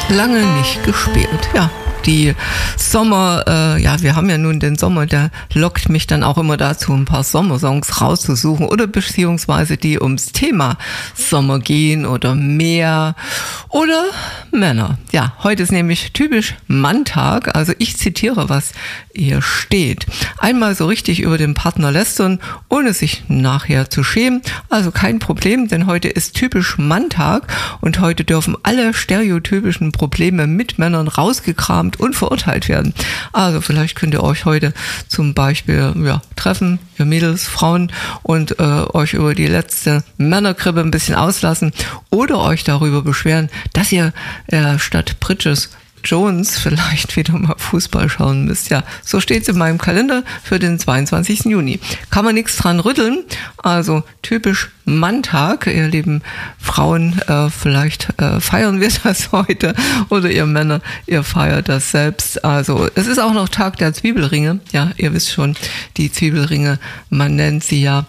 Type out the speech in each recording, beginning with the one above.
lange nicht gespielt. Ja, die Sommer, wir haben ja nun den Sommer, der lockt mich dann auch immer dazu, ein paar Sommersongs rauszusuchen oder beziehungsweise die ums Thema Sommer gehen oder Meer oder Männer. Ja, heute ist nämlich typisch Manntag, also ich zitiere, was hier steht. Einmal so richtig über den Partner lästern, ohne sich nachher zu schämen, also kein Problem, denn heute ist typisch Manntag und heute dürfen alle stereotypischen Probleme mit Männern rausgekramt und verurteilt werden. Also vielleicht könnt ihr euch heute zum Beispiel treffen, ihr Mädels, Frauen, und euch über die letzte Männergrippe ein bisschen auslassen oder euch darüber beschweren, dass ihr statt Bridges Jones vielleicht wieder mal Fußball schauen müsst. Ja, so steht's in meinem Kalender für den 22. Juni. Kann man nichts dran rütteln, also typisch Manntag, ihr lieben Frauen, vielleicht feiern wir das heute oder ihr Männer, ihr feiert das selbst. Also es ist auch noch Tag der Zwiebelringe, ja, ihr wisst schon, die Zwiebelringe, man nennt sie ja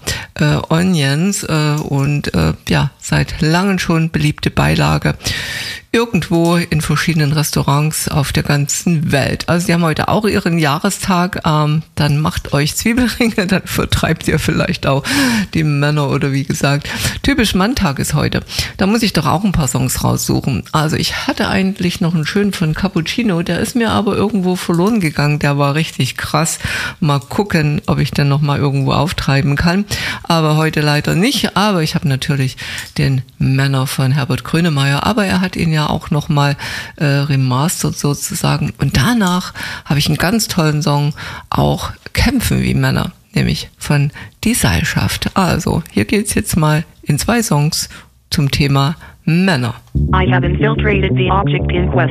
Onions und seit langem schon beliebte Beilage irgendwo in verschiedenen Restaurants auf der ganzen Welt. Also die haben heute auch ihren Jahrestag, dann macht euch Zwiebelringe, dann vertreibt ihr vielleicht auch die Männer oder wie gesagt, typisch Manntag ist heute. Da muss ich doch auch ein paar Songs raussuchen. Also ich hatte eigentlich noch einen schönen von Cappuccino, der ist mir aber irgendwo verloren gegangen, der war richtig krass. Mal gucken, ob ich den noch mal irgendwo auftreiben kann, aber heute leider nicht. Aber ich habe natürlich den Männer von Herbert Grönemeyer, aber er hat ihn ja auch noch mal remastert sozusagen. Und danach habe ich einen ganz tollen Song, auch Kämpfen wie Männer, nämlich von Die Seilschaft. Also, hier geht's jetzt mal in 2 Songs zum Thema Männer. I have infiltrated the object in question.